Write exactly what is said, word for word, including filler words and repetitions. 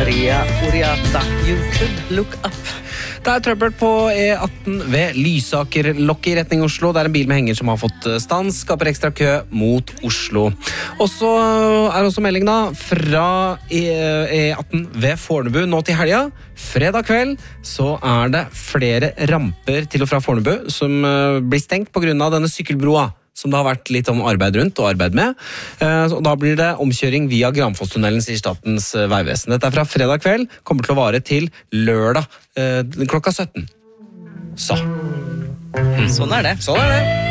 Maria Oriata. You could look up. Det er trøbbel på E atten ved Lysakerlokket i retning Oslo. Det er en bil med henger som har fått stans, skaper ekstra kø mot Oslo. Og så er også melding da fra E atten ved Fornebu nå til helga. Fredag kveld så er det flere ramper til og fra Fornebu som blir stengt på grunn av denne sykkelbroa, som det har vært litt om arbeid rundt og arbeid med. Da blir det omkjøring via Granfosstunnelen, sier Statens vegvesen. Dette er fra fredag kveld, kommer til å vare til lørdag klokka sytten. Så. Sånn er det. Sånn er det.